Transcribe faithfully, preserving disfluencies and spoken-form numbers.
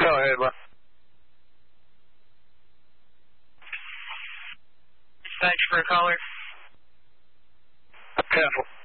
Go ahead, bud. Thanks for a caller. Careful.